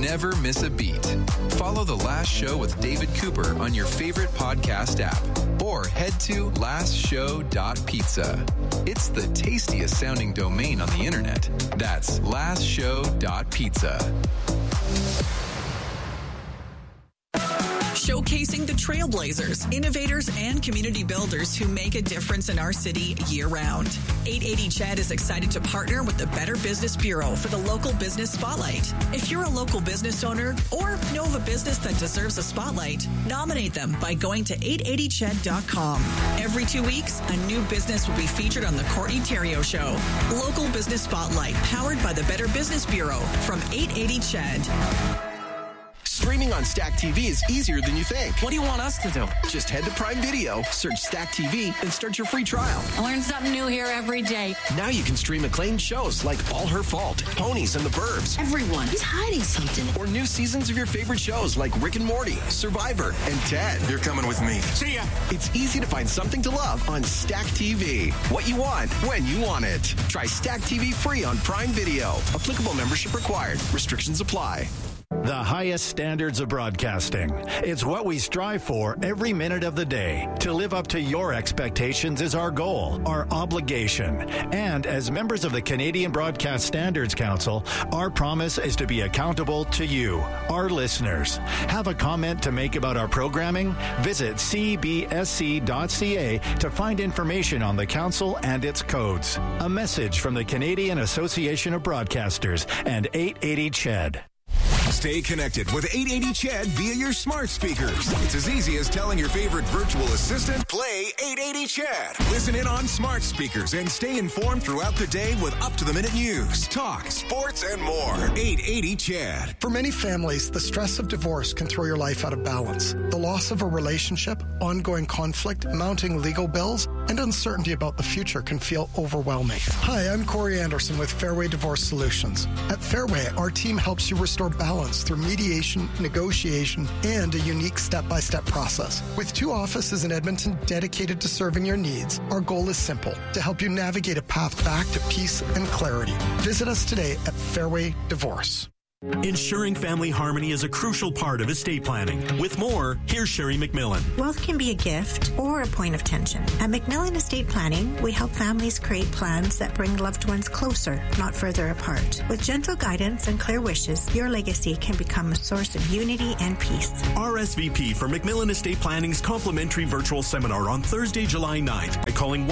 never miss a beat. Follow The Last Show with David Cooper on your favorite podcast app or head to lastshow.pizza. It's the tastiest sounding domain on the internet. That's lastshow.pizza. Showcasing the trailblazers, innovators, and community builders who make a difference in our city year-round. 880 CHED is excited to partner with the Better Business Bureau for the Local Business Spotlight. If you're a local business owner or know of a business that deserves a spotlight, nominate them by going to 880ched.com. Every 2 weeks, a new business will be featured on the Courtney Theriault Show. Local Business Spotlight, powered by the Better Business Bureau from 880 CHED. Streaming on Stack TV is easier than you think. What do you want us to do? Just head to Prime Video, search Stack TV, and start your free trial. I learn something new here every day. Now you can stream acclaimed shows like All Her Fault, Ponies, and The Burbs. Everyone is hiding something. Or new seasons of your favorite shows like Rick and Morty, Survivor, and Ted. You're coming with me. See ya. It's easy to find something to love on Stack TV. What you want, when you want it. Try Stack TV free on Prime Video. Applicable membership required. Restrictions apply. The highest standards of broadcasting. It's what we strive for every minute of the day. To live up to your expectations is our goal, our obligation. And as members of the Canadian Broadcast Standards Council, our promise is to be accountable to you, our listeners. Have a comment to make about our programming? Visit cbsc.ca to find information on the council and its codes. A message from the Canadian Association of Broadcasters and 880 CHED. Stay connected with 880 CHED via your smart speakers. It's as easy as telling your favorite virtual assistant, play 880 CHED. Listen in on smart speakers and stay informed throughout the day with up-to-the-minute news, talk, sports, and more. 880 CHED. For many families, the stress of divorce can throw your life out of balance. The loss of a relationship, ongoing conflict, mounting legal bills, and uncertainty about the future can feel overwhelming. Hi, I'm Corey Anderson with Fairway Divorce Solutions. At Fairway, our team helps you restore balance through mediation, negotiation, and a unique step-by-step process. With 2 offices in Edmonton dedicated to serving your needs, our goal is simple: to help you navigate a path back to peace and clarity. Visit us today at Fairway Divorce. Ensuring family harmony is a crucial part of estate planning. With more, here's Sherry McMillan. Wealth can be a gift or a point of tension. At McMillan Estate Planning, we help families create plans that bring loved ones closer, not further apart. With gentle guidance and clear wishes, your legacy can become a source of unity and peace. RSVP for McMillan Estate Planning's complimentary virtual seminar on Thursday, July 9th by calling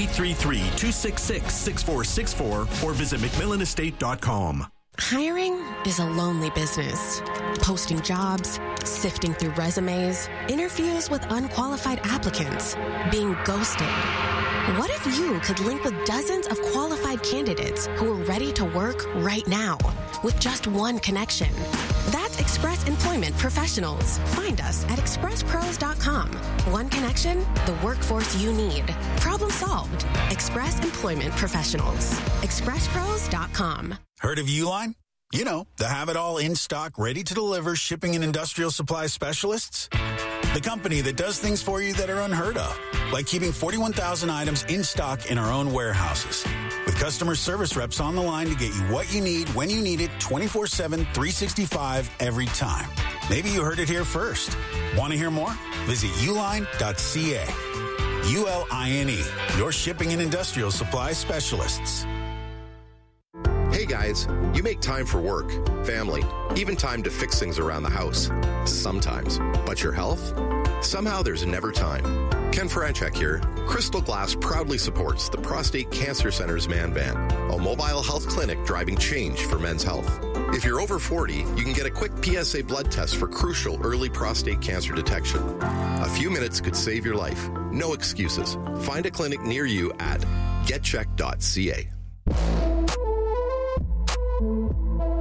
1-833-266-6464 or visit McMillanestate.com. Hiring is a lonely business. Posting jobs, sifting through resumes, interviews with unqualified applicants, being ghosted. What if you could link with dozens of qualified candidates who are ready to work right now with just one connection? That's Express Employment Professionals. Find us at expresspros.com. One connection, the workforce you need. Problem solved. Express Employment Professionals. expresspros.com. Heard of Uline? You know, the have-it-all in-stock, ready-to-deliver shipping and industrial supply specialists. The company that does things for you that are unheard of, like keeping 41,000 items in stock in our own warehouses. With customer service reps on the line to get you what you need, when you need it, 24/7, 365, every time. Maybe you heard it here first. Want to hear more? Visit uline.ca. ULINE, your shipping and industrial supply specialists. Hey guys, you make time for work, family, even time to fix things around the house. Sometimes. But your health? Somehow there's never time. Ken Franchek here. Crystal Glass proudly supports the Prostate Cancer Center's Man Van, a mobile health clinic driving change for men's health. If you're over 40, you can get a quick PSA blood test for crucial early prostate cancer detection. A few minutes could save your life. No excuses. Find a clinic near you at getcheck.ca.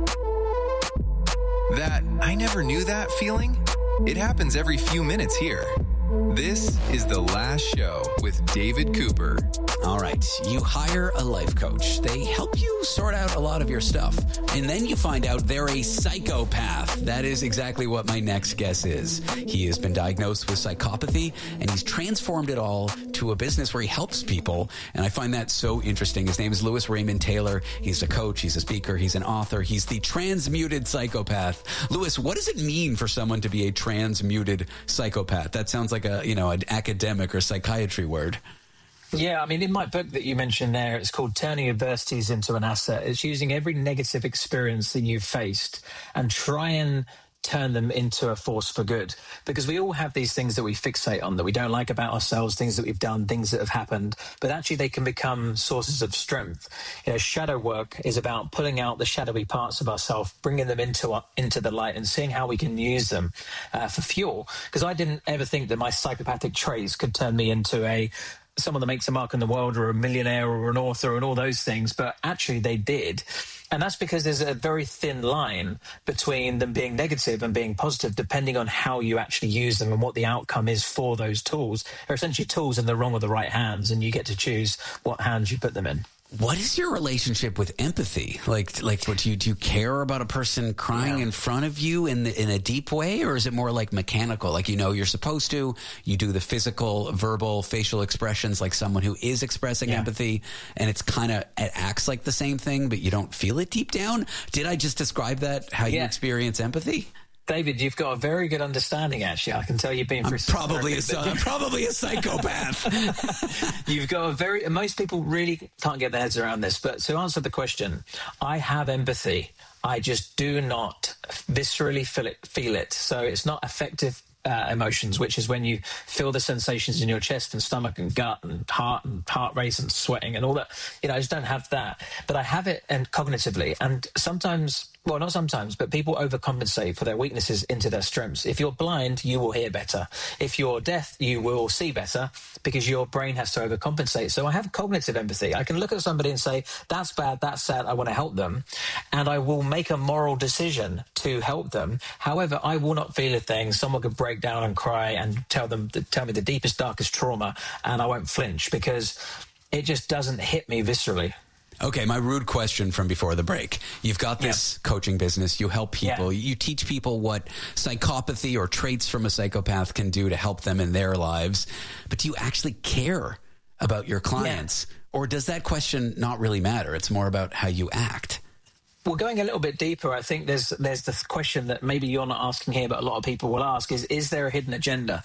That I never knew that feeling? It happens every few minutes here. This is The Last Show with David Cooper. All right. You hire a life coach. They help you sort out a lot of your stuff. And then you find out they're a psychopath. That is exactly what my next guest is. He has been diagnosed with psychopathy, and he's transformed it all to a business where he helps people. And I find that so interesting. His name is Louis Raymond Taylor. He's a coach. He's a speaker. He's an author. He's the transmuted psychopath. Louis, what does it mean for someone to be a transmuted psychopath? That sounds like an academic or psychiatry word. Yeah, I mean, in my book that you mentioned there, it's called Turning Adversities into an Asset. It's using every negative experience that you've faced and try and turn them into a force for good. Because we all have these things that we fixate on, that we don't like about ourselves, things that we've done, things that have happened, but actually they can become sources of strength. Shadow work is about pulling out the shadowy parts of ourselves, bringing them into the light and seeing how we can use them for fuel. Because I didn't ever think that my psychopathic traits could turn me into someone that makes a mark in the world, or a millionaire, or an author, and all those things, but actually they did. And that's because there's a very thin line between them being negative and being positive, depending on how you actually use them and what the outcome is for those tools. They're essentially tools in the wrong or the right hands, and you get to choose what hands you put them in. What is your relationship with empathy? Like, what do you care about a person crying in front of you in a deep way, or is it more like mechanical? Like, you're supposed to, you do the physical, verbal, facial expressions like someone who is expressing empathy, and it acts like the same thing, but you don't feel it deep down. Did I just describe that, how you experience empathy? David, you've got a very good understanding, actually. I can tell you've been through I'm probably a psychopath. You've got most people really can't get their heads around this, but to answer the question, I have empathy. I just do not viscerally feel it. So it's not affective emotions, which is when you feel the sensations in your chest and stomach and gut and heart race and sweating and all that. I just don't have that. But I have it and cognitively. And sometimes, well, not sometimes, but people overcompensate for their weaknesses into their strengths. If you're blind, you will hear better. If you're deaf, you will see better because your brain has to overcompensate. So I have cognitive empathy. I can look at somebody and say, that's bad, that's sad, I want to help them. And I will make a moral decision to help them. However, I will not feel a thing. Someone could break down and cry and tell me the deepest, darkest trauma, and I won't flinch because it just doesn't hit me viscerally. Okay, my rude question from before the break. You've got this coaching business. You help people. You teach people what psychopathy or traits from a psychopath can do to help them in their lives. But do you actually care about your clients? Or does that question not really matter? It's more about how you act. Well, going a little bit deeper, I think there's the question that maybe you're not asking here, but a lot of people will ask is there a hidden agenda?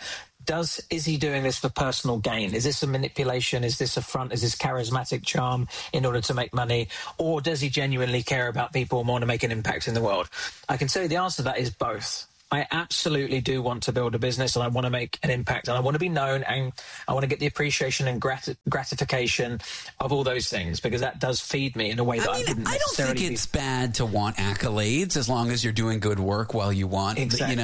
Is he doing this for personal gain? Is this a manipulation? Is this a front? Is this charismatic charm in order to make money? Or does he genuinely care about people and want to make an impact in the world? I can tell you the answer to that is both. I absolutely do want to build a business and I want to make an impact and I want to be known and I want to get the appreciation and gratification of all those things because that does feed me in a way that I wouldn't necessarily. I don't think it's bad to want accolades as long as you're doing good work while you want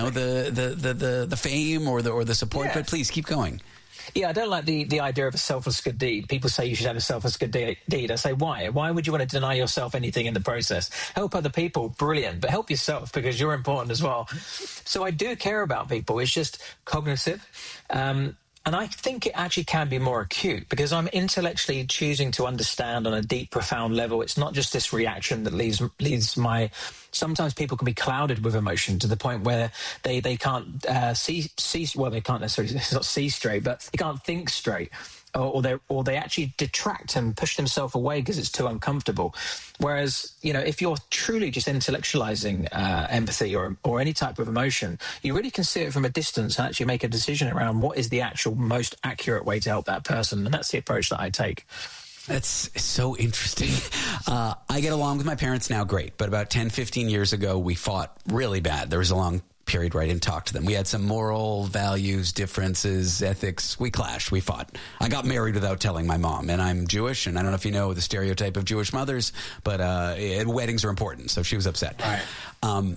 the fame or the support. But please keep going. Yeah, I don't like the idea of a selfless good deed. People say you should have a selfless good deed. I say, why? Why would you want to deny yourself anything in the process? Help other people, brilliant, but help yourself because you're important as well. So I do care about people. It's just cognitive. And I think it actually can be more acute because I'm intellectually choosing to understand on a deep, profound level. It's not just this reaction that leads my... Sometimes people can be clouded with emotion to the point where they can't see. Well, they can't necessarily not see straight, but they can't think straight. Or they actually detract and push themselves away because it's too uncomfortable. Whereas, if you're truly just intellectualizing empathy or any type of emotion, you really can see it from a distance and actually make a decision around what is the actual most accurate way to help that person. And that's the approach that I take. That's so interesting. I get along with my parents now great, but about 10, 15 years ago, we fought really bad. There was a long period where I didn't talk to them. We had some moral values, differences, ethics. We clashed. We fought. I got married without telling my mom, and I'm Jewish, and I don't know if you know the stereotype of Jewish mothers, but weddings are important, so she was upset. Right.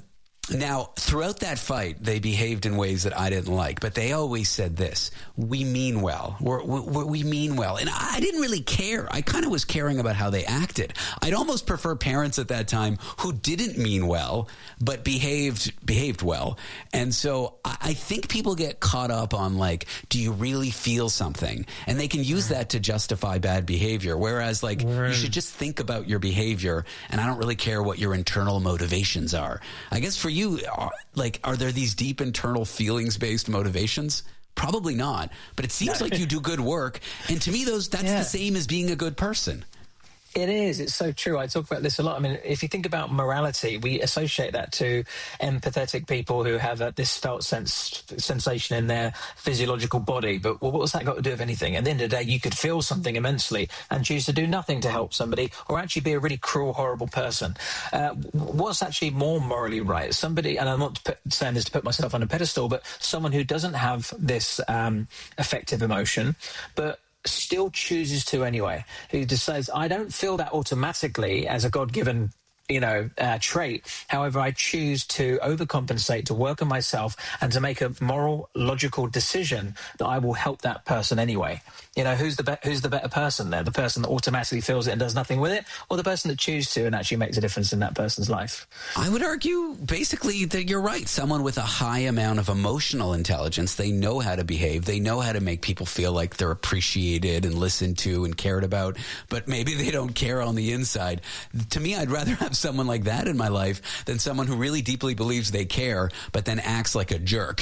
Now, throughout that fight, they behaved in ways that I didn't like, but they always said this: we mean well. We mean well. And I didn't really care. I kind of was caring about how they acted. I'd almost prefer parents at that time who didn't mean well, but behaved well. And so I think people get caught up on, like, do you really feel something? And they can use that to justify bad behavior. Whereas, like, you should just think about your behavior, and I don't really care what your internal motivations are. I guess for you, are there these deep internal feelings-based motivations? Probably not, but it seems like you do good work, and to me, that's the same as being a good person. It is. It's so true. I talk about this a lot. I mean, if you think about morality, we associate that to empathetic people who have this felt sensation in their physiological body. But what's that got to do with anything? At the end of the day, you could feel something immensely and choose to do nothing to help somebody, or actually be a really cruel, horrible person. What's actually more morally right? Somebody, and I'm not saying this to put myself on a pedestal, but someone who doesn't have this affective emotion, but still chooses to anyway, who just says, I don't feel that automatically as a God-given trait. However, I choose to overcompensate, to work on myself, and to make a moral, logical decision that I will help that person anyway. Who's the better person there? The person that automatically feels it and does nothing with it, or the person that chooses to and actually makes a difference in that person's life? I would argue basically that you're right. Someone with a high amount of emotional intelligence, they know how to behave. They know how to make people feel like they're appreciated and listened to and cared about, but maybe they don't care on the inside. To me, I'd rather have someone like that in my life than someone who really deeply believes they care but then acts like a jerk.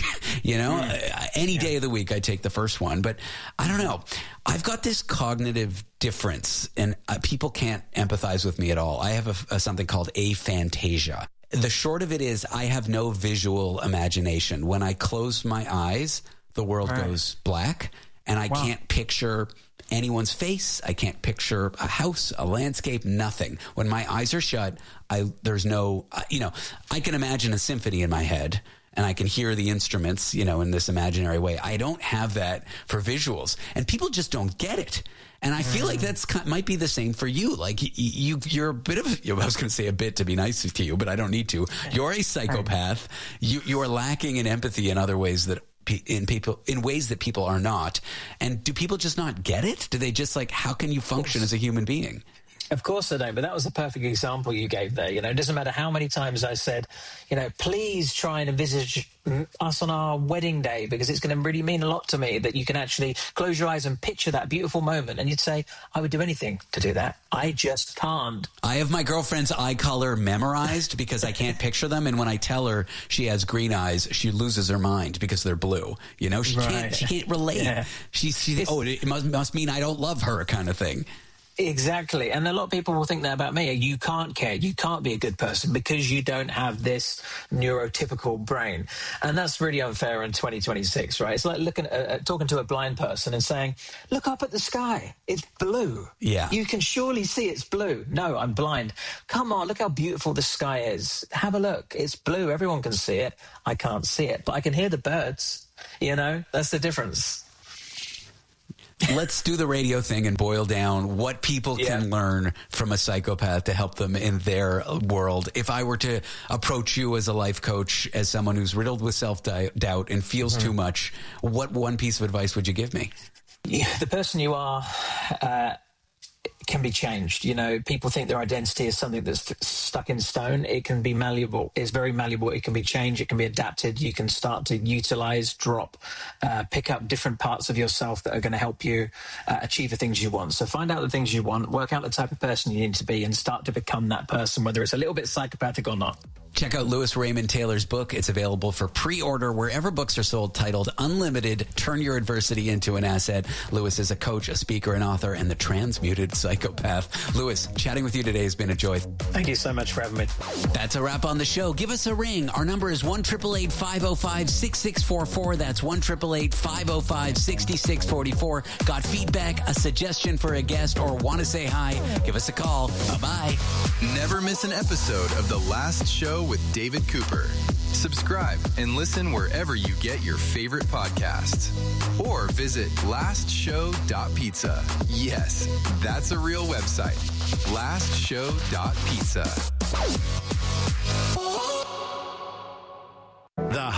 Any day of the week I take the first one, but I don't know. I've got this cognitive difference, and people can't empathize with me at all. I have something called aphantasia. The short of it is I have no visual imagination. When I close my eyes, the world goes black, and I can't picture anyone's face. I can't picture a house, a landscape, nothing. When my eyes are shut, there's no, I can imagine a symphony in my head, and I can hear the instruments, in this imaginary way. I don't have that for visuals, and people just don't get it. And I feel like might be the same for you. Like you're a bit of, I was going to say a bit to be nice to you, but I don't need to. You're a psychopath. You are lacking in empathy in other ways in ways that people are not. And do people just not get it? Do they just how can you function as a human being? Of course I don't, but that was the perfect example you gave there. It doesn't matter how many times I said, please try and envisage us on our wedding day, because it's going to really mean a lot to me that you can actually close your eyes and picture that beautiful moment. And you'd say, I would do anything to do that. I just can't. I have my girlfriend's eye color memorized because I can't picture them. And when I tell her she has green eyes, she loses her mind because they're blue. She can't relate. Yeah. It must mean I don't love her, kind of thing. Exactly. And a lot of people will think that about me. You can't care. You can't be a good person because you don't have this neurotypical brain. And that's really unfair in 2026, right? It's like talking to a blind person and saying, look up at the sky. It's blue. Yeah. You can surely see it's blue. No, I'm blind. Come on, look how beautiful the sky is. Have a look. It's blue. Everyone can see it. I can't see it, but I can hear the birds. That's the difference. Let's do the radio thing and boil down what people can learn from a psychopath to help them in their world. If I were to approach you as a life coach, as someone who's riddled with self-doubt and feels too much, what one piece of advice would you give me? The person you are can be changed. People think their identity is something that's stuck in stone. It can be malleable. It's very malleable. It can be changed. It can be adapted. You can start to utilize, drop, pick up different parts of yourself that are going to help you achieve the things you want. So find out the things you want, work out the type of person you need to be, and start to become that person, whether it's a little bit psychopathic or not. Check out Louis Raymond Taylor's book. It's available for pre-order wherever books are sold, titled Unlimited, Turn Your Adversity into an Asset. Louis is a coach, a speaker, and author, and the transmuted psychopath. Louis, chatting with you today has been a joy. Thank you so much for having me. That's a wrap on the show. Give us a ring. Our number is 1-888-505-6644. That's 1-888-505-6644. Got feedback, a suggestion for a guest, or want to say hi? Give us a call. Bye-bye. Never miss an episode of The Last Show with David Cooper. Subscribe and listen wherever you get your favorite podcasts. Or visit lastshow.pizza. Yes, that's a real website. lastshow.pizza.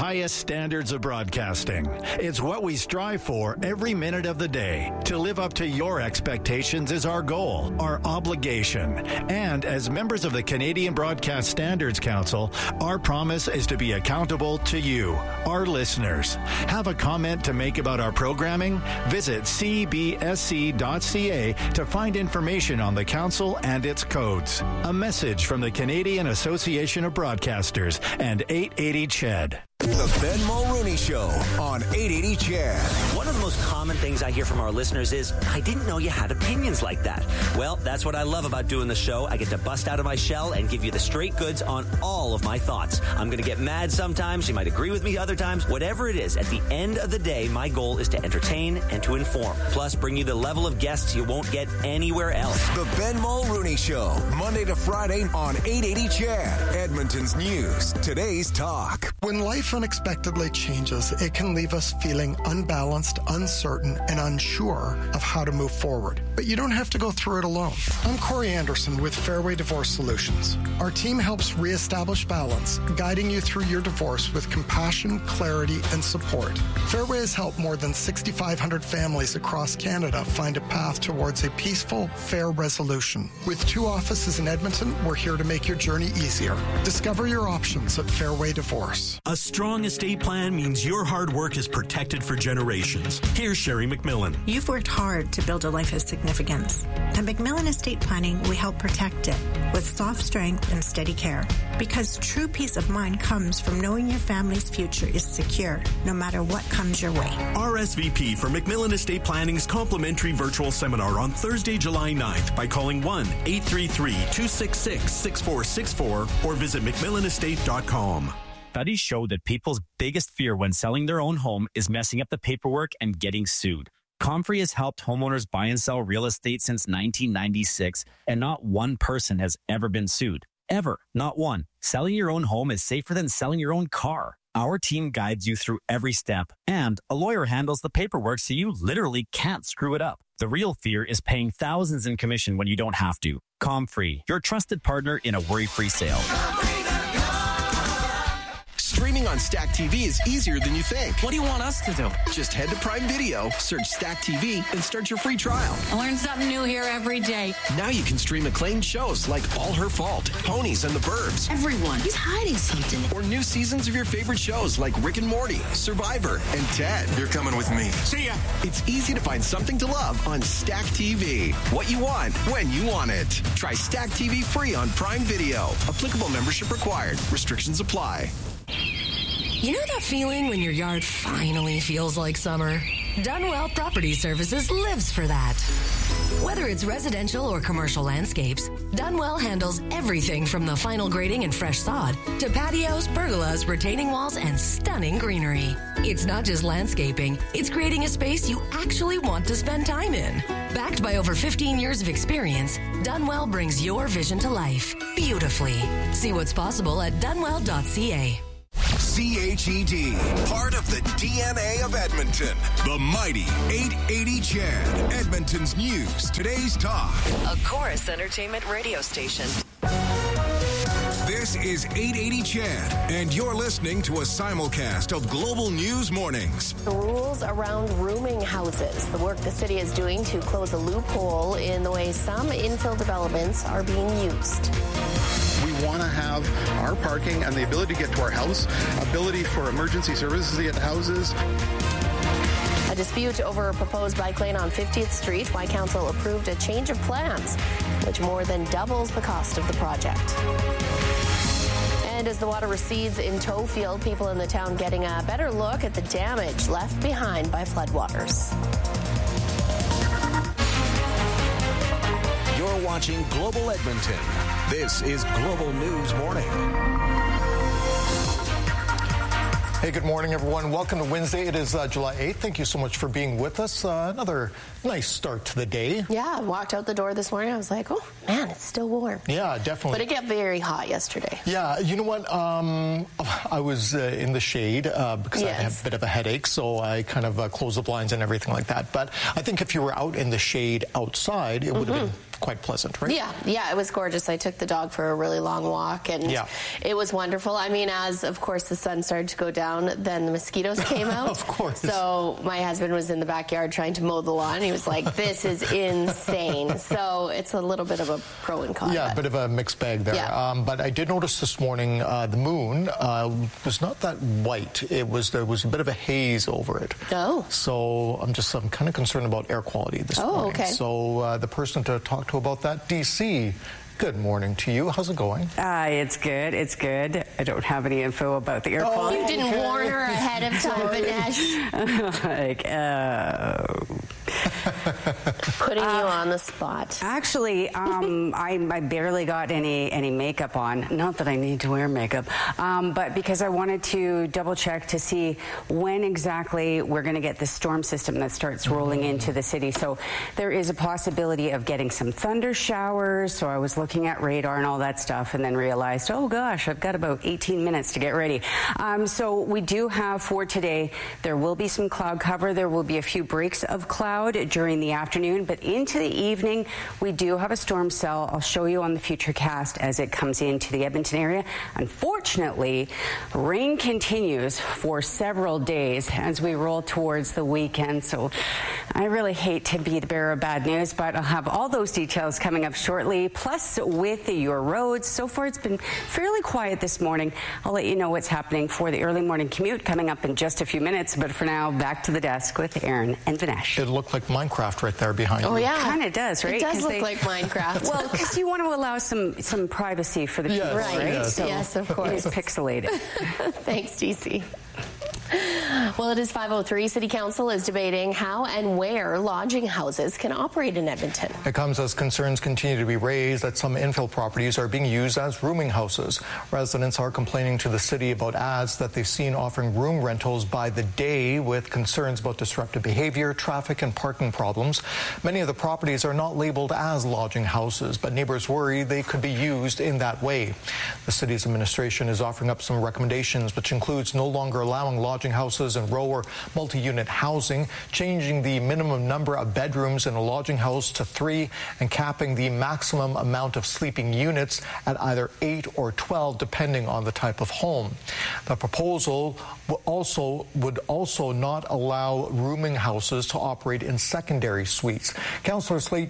highest standards of broadcasting. It's what we strive for every minute of the day. To live up to your expectations is our goal, our obligation. And as members of the Canadian Broadcast Standards Council, our promise is to be accountable to you, our listeners. Have a comment to make about our programming? Visit cbsc.ca to find information on the council and its codes. A message from the Canadian Association of Broadcasters and 880 CHED. The Ben Mulrooney Show on 880 CHED. One of the most common things I hear from our listeners is, I didn't know you had opinions like that. Well, that's what I love about doing the show. I get to bust out of my shell and give you the straight goods on all of my thoughts. I'm going to get mad sometimes. You might agree with me other times. Whatever it is, at the end of the day, my goal is to entertain and to inform. Plus, bring you the level of guests you won't get anywhere else. The Ben Mulrooney Show, Monday to Friday on 880 CHED. Edmonton's news, today's talk. When life unexpectedly changes, it can leave us feeling unbalanced, uncertain, and unsure of how to move forward. But you don't have to go through it alone. I'm Corey Anderson with Fairway Divorce Solutions. Our team helps reestablish balance, guiding you through your divorce with compassion, clarity, and support. Fairway has helped more than 6,500 families across Canada find a path towards a peaceful, fair resolution. With 2 offices in Edmonton, we're here to make your journey easier. Discover your options at Fairway Divorce. A strong estate plan means your hard work is protected for generations. Here's Sherry McMillan. You've worked hard to build a life of significance. At McMillan Estate Planning, we help protect it with soft strength and steady care. Because true peace of mind comes from knowing your family's future is secure, no matter what comes your way. RSVP for McMillan Estate Planning's complimentary virtual seminar on Thursday, July 9th by calling 1-833-266-6464 or visit McMillanestate.com. Studies show that people's biggest fear when selling their own home is messing up the paperwork and getting sued. Comfrey has helped homeowners buy and sell real estate since 1996, and not one person has ever been sued. Ever. Not one. Selling your own home is safer than selling your own car. Our team guides you through every step, and a lawyer handles the paperwork so you literally can't screw it up. The real fear is paying thousands in commission when you don't have to. Comfrey, your trusted partner in a worry-free sale. Streaming on Stack TV is easier than you think. What do you want us to do? Just head to Prime Video, search Stack TV, and start your free trial. I learn something new here every day. Now you can stream acclaimed shows like All Her Fault, Ponies, and The Burbs. Everyone is hiding something. Or new seasons of your favorite shows like Rick and Morty, Survivor, and Ted. You're coming with me. See ya. It's easy to find something to love on Stack TV. What you want, when you want it. Try Stack TV free on Prime Video. Applicable membership required. Restrictions apply. You know that feeling when your yard finally feels like summer? Dunwell Property Services lives for that. Whether it's residential or commercial landscapes, Dunwell handles everything from the final grading and fresh sod to patios, pergolas, retaining walls, and stunning greenery. It's not just landscaping, it's creating a space you actually want to spend time in. Backed by over 15 years of experience, Dunwell brings your vision to life beautifully. See what's possible at dunwell.ca. CHED, part of the DNA of Edmonton. The mighty 880 CHED, Edmonton's news, today's talk. A Chorus Entertainment radio station. This is 880 CHED, and you're listening to a simulcast of Global News Mornings. The rules around rooming houses, the work the city is doing to close a loophole in the way some infill developments are being used. We want to have our parking and the ability to get to our house, ability for emergency services to get to houses. A dispute over a proposed bike lane on 50th Street. Why Council approved a change of plans, which more than doubles the cost of the project. And as the water recedes in Toefield, people in the town getting a better look at the damage left behind by floodwaters. You're watching Global Edmonton. This is Global News Morning. Hey, good morning, everyone. Welcome to Wednesday. It is July 8th. Thank you so much for being with us. Another nice start to the day. Yeah, I walked out the door this morning. I was like, oh, man, it's still warm. Yeah, definitely. But it got very hot yesterday. Yeah, you know what? I was in the shade because I have a bit of a headache, so I kind of closed the blinds and everything like that. But I think if you were out in the shade outside, it would have been quite pleasant, right? Yeah, it was gorgeous. I took the dog for a really long walk, and it was wonderful. I mean, as, of course, the sun started to go down, then the mosquitoes came out. Of course. So my husband was in the backyard trying to mow the lawn. He was like, this is insane. So it's a little bit of a pro and con. Yeah, a bit of a mixed bag there. Yeah. But I did notice this morning the moon was not that white. There was a bit of a haze over it. Oh. So I'm kind of concerned about air quality this morning. Oh, okay. So the person to talk to about that, DC. Good morning to you. How's it going? It's good. It's good. I don't have any info about the air quality. You didn't warn her ahead of time, Vinesh. Putting you on the spot. Actually, I barely got any makeup on. Not that I need to wear makeup, but because I wanted to double check to see when exactly we're going to get the storm system that starts rolling into the city. So there is a possibility of getting some thunder showers. So I was looking at radar and all that stuff, and then realized, oh gosh, I've got about 18 minutes to get ready. So we do have for today, there will be some cloud cover. There will be a few breaks of cloud during the afternoon, but into the evening, we do have a storm cell. I'll show you on the Futurecast as it comes into the Edmonton area. Unfortunately, rain continues for several days as we roll towards the weekend. So I really hate to be the bearer of bad news, but I'll have all those details coming up shortly. Plus, with your roads, so far it's been fairly quiet this morning. I'll let you know what's happening for the early morning commute coming up in just a few minutes. But for now, back to the desk with Aaron and Vinesh. It looked like Minecraft right there behind you. Oh, yeah. It kind of does, right? It does look like Minecraft. Well, because you want to allow some privacy for the people, right? Yes, So yes, of course. It is pixelated. Thanks, DC. Well, it is 5:03. City Council is debating how and where lodging houses can operate in Edmonton. It comes as concerns continue to be raised that some infill properties are being used as rooming houses. Residents are complaining to the city about ads that they've seen offering room rentals by the day, with concerns about disruptive behavior, traffic, and parking problems. Many of the properties are not labeled as lodging houses, but neighbors worry they could be used in that way. The city's administration is offering up some recommendations, which includes no longer allowing lodging houses in row or multi-unit housing, changing the minimum number of bedrooms in a lodging house to 3, and capping the maximum amount of sleeping units at either 8 or 12, depending on the type of home. The proposal would also not allow rooming houses to operate in secondary suites. Councillors say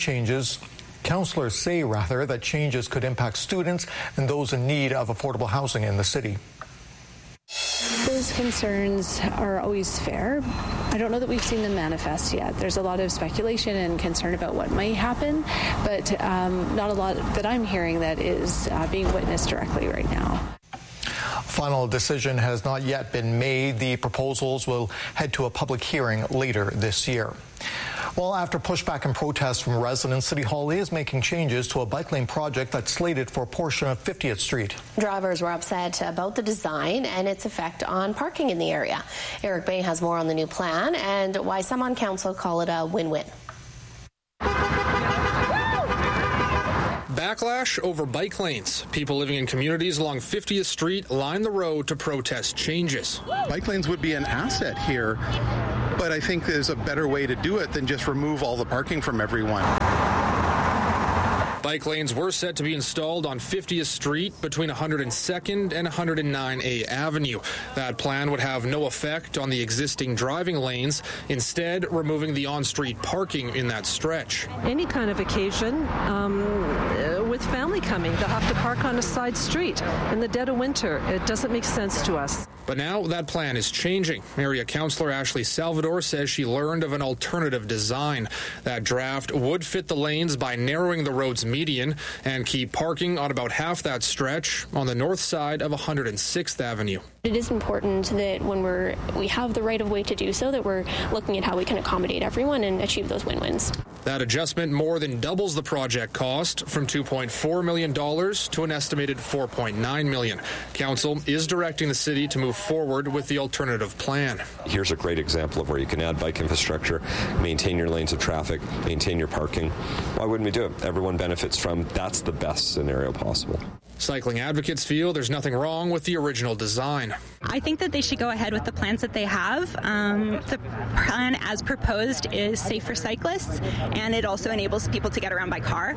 that changes could impact students and those in need of affordable housing in the city. Those concerns are always fair. I don't know that we've seen them manifest yet. There's a lot of speculation and concern about what might happen, but not a lot that I'm hearing that is being witnessed directly right now. Final decision has not yet been made. The proposals will head to a public hearing later this year. Well, after pushback and protests from residents, City Hall is making changes to a bike lane project that's slated for a portion of 50th Street. Drivers were upset about the design and its effect on parking in the area. Eric Bay has more on the new plan and why some on council call it a win-win. Backlash over bike lanes. People living in communities along 50th Street line the road to protest changes. Bike lanes would be an asset here, but I think there's a better way to do it than just remove all the parking from everyone. Bike lanes were set to be installed on 50th Street between 102nd and 109A Avenue. That plan would have no effect on the existing driving lanes, instead removing the on-street parking in that stretch. Any kind of occasion with family coming, they'll have to park on a side street in the dead of winter. It doesn't make sense to us. But now that plan is changing. Area Councillor Ashley Salvador says she learned of an alternative design. That draft would fit the lanes by narrowing the road's median and keep parking on about half that stretch on the north side of 106th Avenue. It is important that when we have the right of way to do so, that we're looking at how we can accommodate everyone and achieve those win-wins. That adjustment more than doubles the project cost from $2.4 million to an estimated $4.9 million. Council is directing the city to move forward with the alternative plan. Here's a great example of where you can add bike infrastructure, maintain your lanes of traffic, maintain your parking. Why wouldn't we do it? Everyone benefits from. That's the best scenario possible. Cycling advocates feel there's nothing wrong with the original design. I think that they should go ahead with the plans that they have. The plan as proposed is safe for cyclists, and it also enables people to get around by car.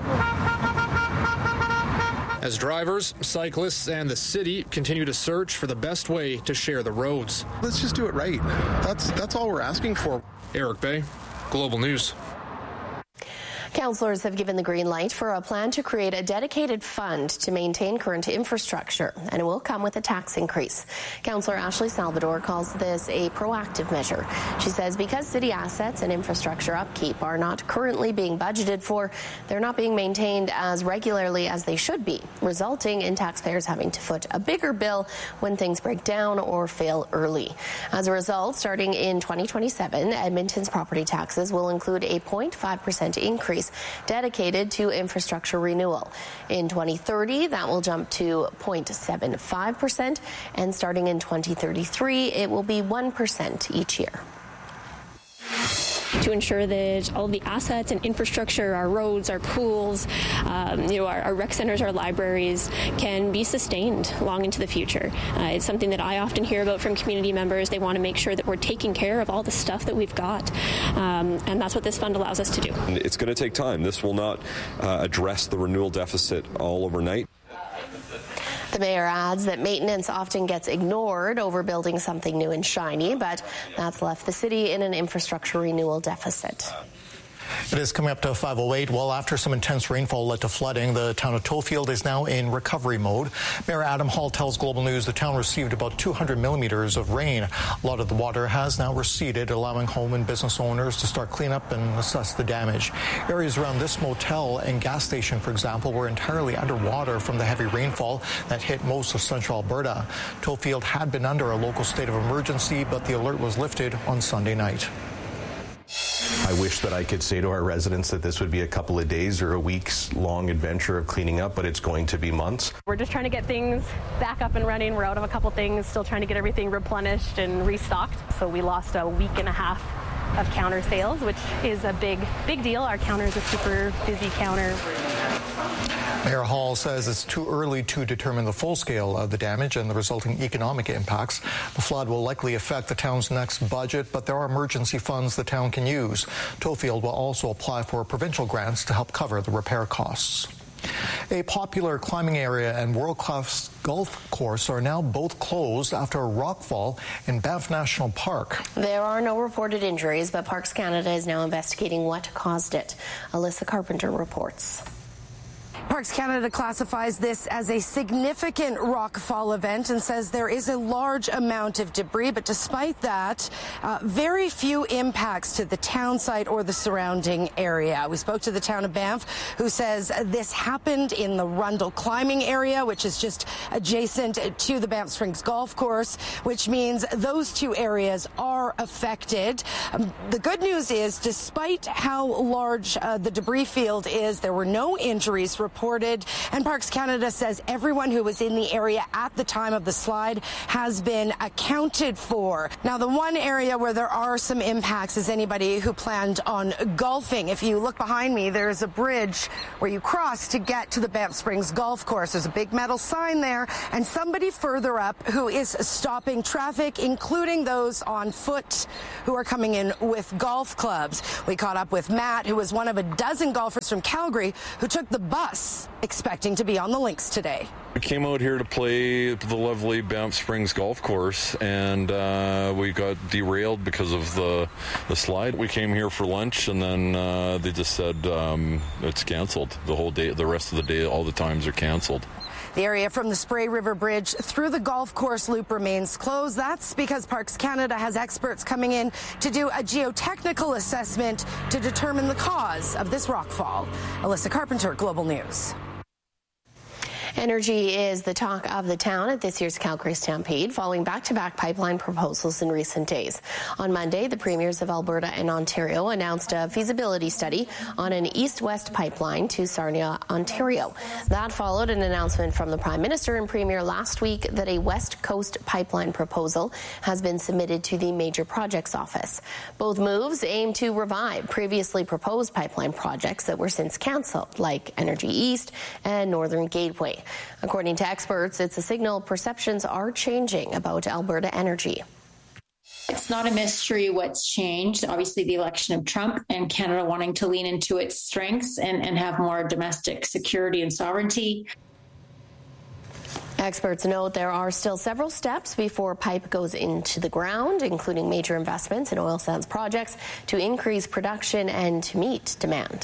As drivers, cyclists, and the city continue to search for the best way to share the roads. Let's just do it right. That's all we're asking for. Eric Bay, Global News. Councillors have given the green light for a plan to create a dedicated fund to maintain current infrastructure, and it will come with a tax increase. Councillor Ashley Salvador calls this a proactive measure. She says because city assets and infrastructure upkeep are not currently being budgeted for, they're not being maintained as regularly as they should be, resulting in taxpayers having to foot a bigger bill when things break down or fail early. As a result, starting in 2027, Edmonton's property taxes will include a 0.5% increase dedicated to infrastructure renewal. In 2030, that will jump to 0.75%, and starting in 2033, it will be 1% each year. To ensure that all of the assets and infrastructure, our roads, our pools, our rec centers, our libraries can be sustained long into the future. It's something that I often hear about from community members. They want to make sure that we're taking care of all the stuff that we've got, and that's what this fund allows us to do. It's going to take time. This will not address the renewal deficit all overnight. The mayor adds that maintenance often gets ignored over building something new and shiny, but that's left the city in an infrastructure renewal deficit. It is coming up to 5:08. Well, after some intense rainfall led to flooding, the town of Tofield is now in recovery mode. Mayor Adam Hall tells Global News the town received about 200 millimeters of rain. A lot of the water has now receded, allowing home and business owners to start cleanup and assess the damage. Areas around this motel and gas station, for example, were entirely underwater from the heavy rainfall that hit most of central Alberta. Tofield had been under a local state of emergency, but the alert was lifted on Sunday night. I wish that I could say to our residents that this would be a couple of days or a week's long adventure of cleaning up, but it's going to be months. We're just trying to get things back up and running. We're out of a couple things, still trying to get everything replenished and restocked. So we lost a week and a half of counter sales, which is a big deal. Our counter is a super busy counter. Mayor Hall says it's too early to determine the full scale of the damage and the resulting economic impacts. The flood will likely affect the town's next budget, but there are emergency funds the town can use. Tofield will also apply for provincial grants to help cover the repair costs. A popular climbing area and world-class golf course are now both closed after a rock fall in Banff National Park. There are no reported injuries, but Parks Canada is now investigating what caused it. Alyssa Carpenter reports. Parks Canada classifies this as a significant rockfall event and says there is a large amount of debris, but despite that, very few impacts to the town site or the surrounding area. We spoke to the town of Banff, who says this happened in the Rundle climbing area, which is just adjacent to the Banff Springs golf course, which means those two areas are affected. The good news is, despite how large the debris field is, there were no injuries reported, and Parks Canada says everyone who was in the area at the time of the slide has been accounted for. Now, the one area where there are some impacts is anybody who planned on golfing. If you look behind me, there's a bridge where you cross to get to the Banff Springs golf course. There's a big metal sign there, and somebody further up who is stopping traffic, including those on foot who are coming in with golf clubs. We caught up with Matt, who was one of a dozen golfers from Calgary who took the bus expecting to be on the links today. We came out here to play the lovely Banff Springs golf course, and we got derailed because of the slide. We came here for lunch, and then they just said it's canceled. The whole day, the rest of the day, all the times are canceled. The area from the Spray River Bridge through the golf course loop remains closed. That's because Parks Canada has experts coming in to do a geotechnical assessment to determine the cause of this rockfall. Alyssa Carpenter, Global News. Energy is the talk of the town at this year's Calgary Stampede, following back-to-back pipeline proposals in recent days. On Monday, the premiers of Alberta and Ontario announced a feasibility study on an east-west pipeline to Sarnia, Ontario. That followed an announcement from the Prime Minister and Premier last week that a West Coast pipeline proposal has been submitted to the Major Projects Office. Both moves aim to revive previously proposed pipeline projects that were since cancelled, like Energy East and Northern Gateway. way. According to experts, it's a signal perceptions are changing about Alberta energy. It's not a mystery what's changed. Obviously, the election of Trump and Canada wanting to lean into its strengths and have more domestic security and sovereignty. Experts note there are still several steps before pipe goes into the ground, including major investments in oil sands projects to increase production and to meet demand.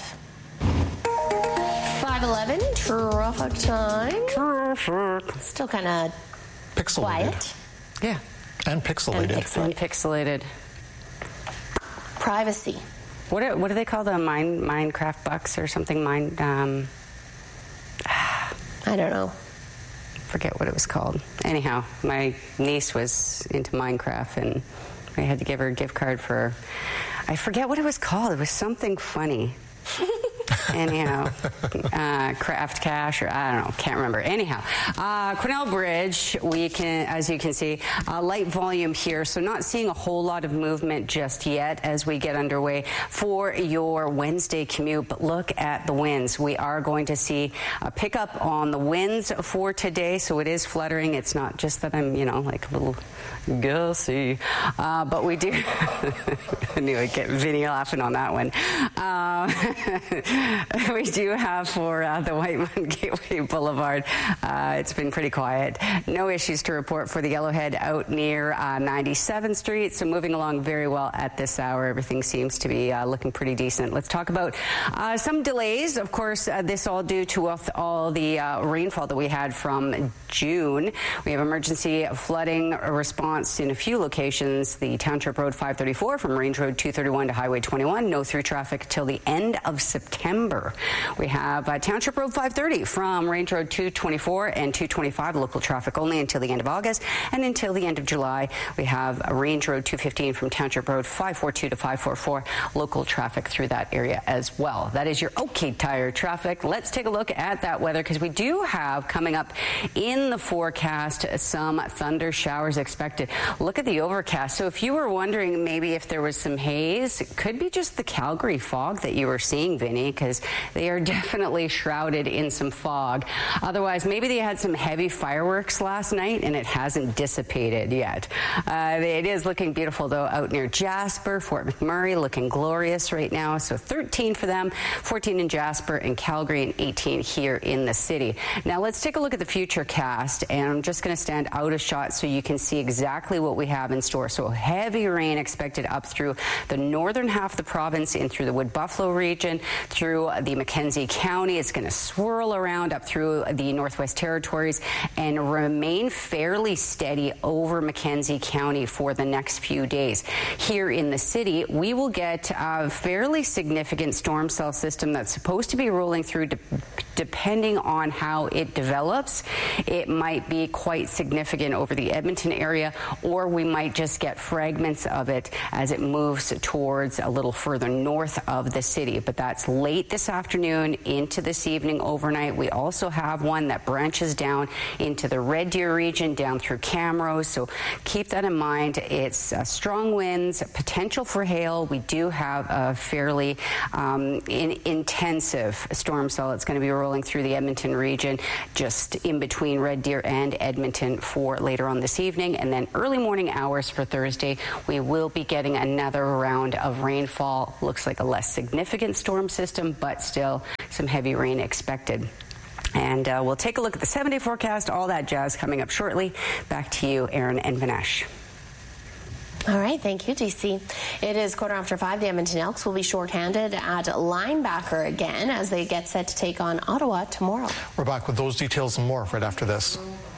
5:11, traffic time. Still kind of quiet. Yeah, and pixelated. Pixelated. Privacy. What do they call the Minecraft bucks or something? I don't know. Forget what it was called. Anyhow, my niece was into Minecraft, and I had to give her a gift card for, I forget what it was called. It was something funny. Anyhow, Craft Cash, or I don't know, can't remember. Anyhow, Quesnel Bridge, we can, as you can see, light volume here, so not seeing a whole lot of movement just yet as we get underway for your Wednesday commute. But look at the winds. We are going to see a pickup on the winds for today, so it is fluttering. It's not just that I'm, like a little gusty, but we do. I knew I'd get Vinny laughing on that one. We do have for the Whiteman Gateway Boulevard. It's been pretty quiet. No issues to report for the Yellowhead out near 97th Street. So moving along very well at this hour. Everything seems to be looking pretty decent. Let's talk about some delays. Of course, this all due to all the rainfall that we had from June. We have emergency flooding response in a few locations. The Township Road 534 from Range Road 231 to Highway 21. No through traffic till the end of September. We have Township Road 530 from Range Road 224 and 225. Local traffic only until the end of August. And until the end of July, we have Range Road 215 from Township Road 542 to 544. Local traffic through that area as well. That is your OK Tire traffic. Let's take a look at that weather, because we do have coming up in the forecast some thunder showers expected. Look at the overcast. So if you were wondering maybe if there was some haze, it could be just the Calgary fog that you were seeing, Vinny, because they are definitely shrouded in some fog. Otherwise, maybe they had some heavy fireworks last night and it hasn't dissipated yet. It is looking beautiful, though, out near Jasper. Fort McMurray looking glorious right now. So 13 for them, 14 in Jasper and Calgary, and 18 here in the city. Now let's take a look at the future cast, and I'm just going to stand out a shot so you can see exactly what we have in store. So heavy rain expected up through the northern half of the province, in through the Wood Buffalo region, through the Mackenzie County. It's going to swirl around up through the Northwest Territories and remain fairly steady over Mackenzie County for the next few days. Here in the city, we will get a fairly significant storm cell system that's supposed to be rolling through depending on how it develops. It might be quite significant over the Edmonton area, or we might just get fragments of it as it moves towards a little further north of the city. But that's late this afternoon into this evening, overnight. We also have one that branches down into the Red Deer region, down through Camrose. So keep that in mind. It's strong winds, potential for hail. We do have a fairly intensive storm cell. It's going to be rolling through the Edmonton region, just in between Red Deer and Edmonton for later on this evening. And then early morning hours for Thursday, we will be getting another round of rainfall. Looks like a less significant storm system, but still some heavy rain expected. And we'll take a look at the 7-day forecast, all that jazz coming up shortly. Back to you, Aaron and Vinesh. All right, thank you, DC. It is 5:15. The Edmonton Elks will be shorthanded at linebacker again as they get set to take on Ottawa tomorrow. We're back with those details and more right after this.